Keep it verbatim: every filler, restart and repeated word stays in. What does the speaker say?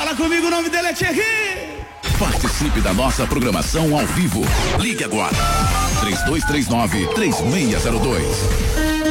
Fala comigo, o nome dele é Thierry. Participe da nossa programação ao vivo. Ligue agora. três dois três nove, três seis zero dois.